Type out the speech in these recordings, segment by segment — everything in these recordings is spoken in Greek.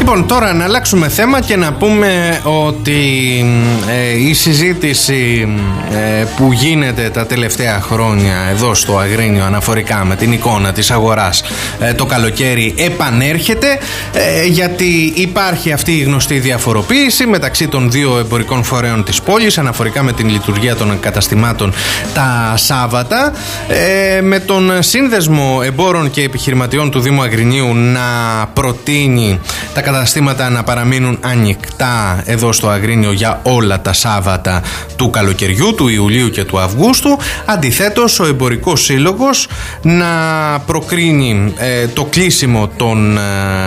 Λοιπόν, τώρα να αλλάξουμε θέμα και να πούμε ότι η συζήτηση που γίνεται τα τελευταία χρόνια εδώ στο Αγρίνιο αναφορικά με την εικόνα της αγοράς το καλοκαίρι επανέρχεται, γιατί υπάρχει αυτή η γνωστή διαφοροποίηση μεταξύ των δύο εμπορικών φορέων της πόλης αναφορικά με την λειτουργία των καταστημάτων τα Σάββατα, με τον Σύνδεσμο Εμπόρων και Επιχειρηματιών του Δήμου Αγρινίου να προτείνει τα καταστήματα να παραμείνουν ανοιχτά εδώ στο Αγρίνιο για όλα τα Σάββατα του καλοκαιριού, του Ιουλίου και του Αυγούστου. Αντιθέτως, ο Εμπορικός Σύλλογος να προκρίνει το κλείσιμο των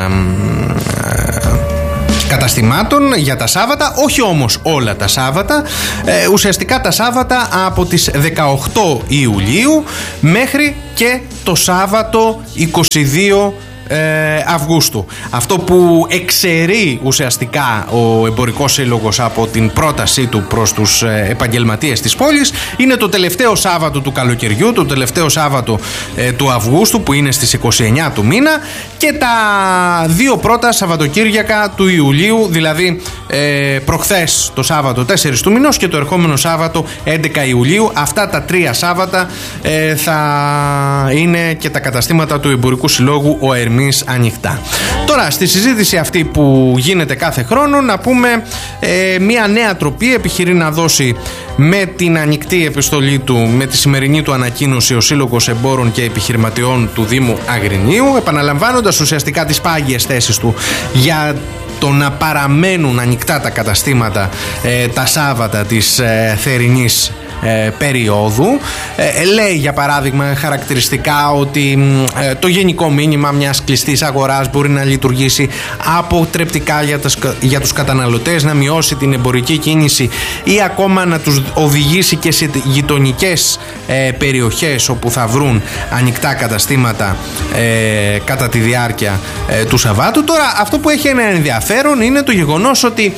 καταστημάτων για τα Σάββατα, όχι όμως όλα τα Σάββατα, ουσιαστικά τα Σάββατα από τις 18 Ιουλίου μέχρι και το Σάββατο 22 Αυγούστου. Αυτό που εξαιρεί ουσιαστικά ο Εμπορικός Σύλλογος από την πρότασή του προς τους επαγγελματίες της πόλης είναι το τελευταίο Σάββατο του καλοκαιριού, το τελευταίο Σάββατο του Αυγούστου που είναι στις 29 του μήνα, και τα δύο πρώτα Σαββατοκύριακα του Ιουλίου, δηλαδή προχθές το Σάββατο 4 του μηνός και το ερχόμενο Σάββατο 11 Ιουλίου. Αυτά τα τρία Σάββατα θα είναι και τα καταστήματα του Εμπορικού Συλλόγου ο Ερμής ανοιχτά. Τώρα, στη συζήτηση αυτή που γίνεται κάθε χρόνο, να πούμε μια νέα τροπή επιχειρεί να δώσει με την ανοιχτή επιστολή του, με τη σημερινή του ανακοίνωση, ο Σύλλογος Εμπόρων και Επιχειρηματιών του Δήμου Αγρινίου, επαναλαμβάνοντας ουσιαστικά τις πάγιες θέσεις του για το να παραμένουν ανοιχτά τα καταστήματα τα Σάββατα της θερινής περίοδου. Λέει για παράδειγμα χαρακτηριστικά ότι το γενικό μήνυμα μιας κλειστής αγοράς μπορεί να λειτουργήσει αποτρεπτικά για τους καταναλωτές, να μειώσει την εμπορική κίνηση ή ακόμα να τους οδηγήσει και σε γειτονικές περιοχές όπου θα βρουν ανοιχτά καταστήματα κατά τη διάρκεια του Σαββάτου. Τώρα, αυτό που έχει ένα ενδιαφέρον είναι το γεγονός ότι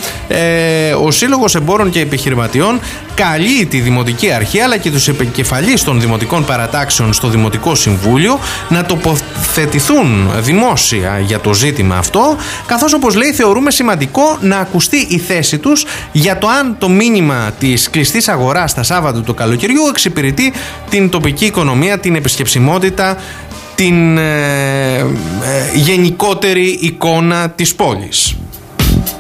ο Σύλλογος Εμπόρων και Επιχειρηματιών καλεί τη Δημοτική Αρχή αλλά και τους επικεφαλείς των δημοτικών παρατάξεων στο Δημοτικό Συμβούλιο να τοποθετηθούν δημόσια για το ζήτημα αυτό, καθώς, όπως λέει, θεωρούμε σημαντικό να ακουστεί η θέση τους για το αν το μήνυμα της κλειστής αγοράς τα Σάββατα του καλοκαιριού εξυπηρετεί την τοπική οικονομία, την επισκεψιμότητα, την γενικότερη εικόνα της πόλης.